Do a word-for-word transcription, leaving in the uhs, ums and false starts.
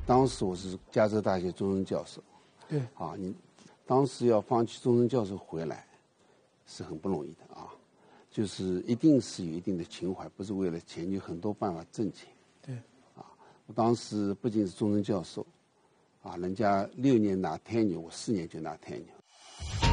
当时我是加州大学终身教授， 对， 啊，你当时要放弃终身教授回来，是很不容易的啊，就是一定是有一定的情怀，不是为了钱，有很多办法挣钱。 对， 啊，我当时不仅是终身教授，啊，人家六年拿 tenure， 我四年就拿 tenure，